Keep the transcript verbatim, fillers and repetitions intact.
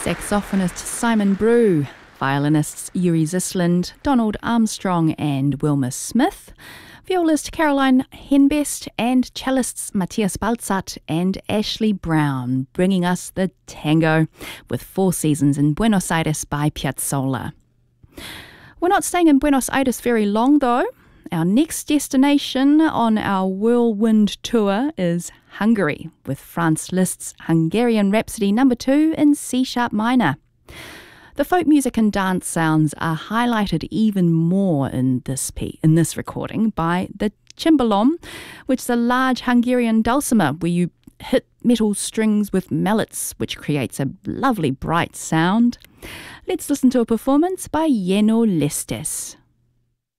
saxophonist Simon Brew, violinists Yuri Zisland, Donald Armstrong and Wilma Smith, violist Caroline Henbest and cellists Matthias Balzat and Ashley Brown, bringing us the tango with Four Seasons in Buenos Aires by Piazzolla. We're not staying in Buenos Aires very long though. Our next destination on our whirlwind tour is Hungary, with Franz Liszt's Hungarian Rhapsody number two in C-sharp minor. The folk music and dance sounds are highlighted even more in this pe- in this recording by the cimbalom, which is a large Hungarian dulcimer where you hit metal strings with mallets, which creates a lovely bright sound. Let's listen to a performance by Jenő Lesztes.